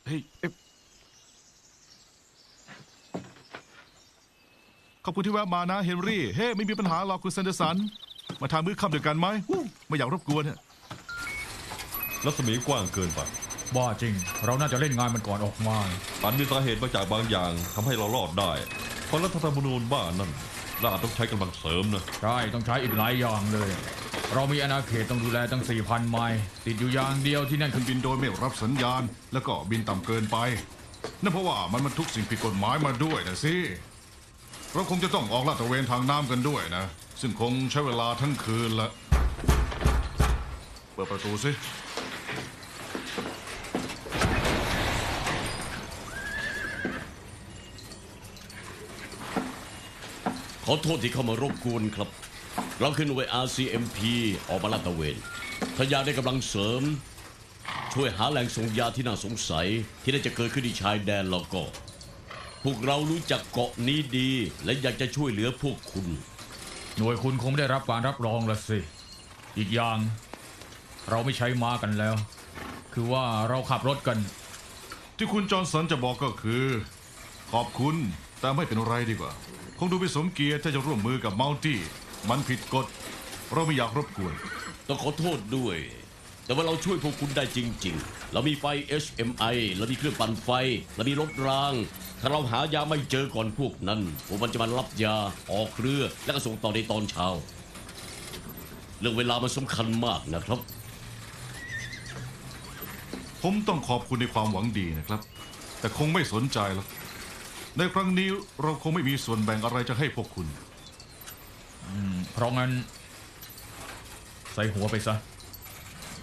ฮ้ยขอบคุณที่แวะมานะเฮนรี่เฮ้ไม่มีปัญหาหรอกคุณแซนเดอร์สันมาทานมื้อค่ำด้วยกันไหมไม่อยากรบกวนรัศมีกว้างเกินไปบ้าจริงเราน่าจะเล่นงานมันก่อนออกมาอาจมีสาเหตุมาจากบางอย่างทำให้เรารอดได้เพราะรัฐธรรมนูญบ้านั่นเราอาจต้องใช้กำลังเสริมนะใช่ต้องใช้อีกหลายอย่างเลยเรามีอาณาเขตต้องดูแลตั้ง 4,000 ไมล์ติดอยู่อย่างเดียวที่นั่นคือบินโดยไม่รับสัญญาณแล้วก็บินต่ำเกินไปนั่นเพราะว่ามันบรรทุกสิ่งผิดกฎหมายมาด้วยนะสิเราคงจะต้องออกลาดตระเวนทางน้ำกันด้วยนะซึ่งคงใช้เวลาทั้งคืนละเปิดประตูสิขอโทษที่เข้ามารบกวนครับเราคือหน่วย RCMP ออกมาลาดตระเวนถ้าอยากได้กำลังเสริมช่วยหาแหล่งส่งยาที่น่าสงสัยที่น่าจะเกิดขึ้นที่ชายแดนแล้วก็พวกเรารู้จักเกาะนี้ดีและอยากจะช่วยเหลือพวกคุณหน่วยคุณคงได้รับการรับรองละสิอีกอย่างเราไม่ใช้ม้ากันแล้วคือว่าเราขับรถกันที่คุณจอห์นสันจะบอกก็คือขอบคุณแต่ไม่เป็นไรดีกว่าคงดูไม่สมเกียรติถ้าจะร่วมมือกับเมาน์ตี้มันผิดกฎเราไม่อยากรบกวนต้องขอโทษด้วยแต่ว่าเราช่วยพวกคุณได้จริงๆเรามีไฟ HMI เรามีเครื่องปั่นไฟเรามีรถรางถ้าเราหายาไม่เจอก่อนพวกนั้นพวกมันจะมารับยาออกเรือแล้วก็ส่งต่อในตอนเช้าเรื่องเวลามันสำคัญมากนะครับผมต้องขอบคุณในความหวังดีนะครับแต่คงไม่สนใจหรอกในครั้งนี้เราคงไม่มีส่วนแบ่งอะไรจะให้พวกคุณเพราะงั้นใส่หัวไปซะ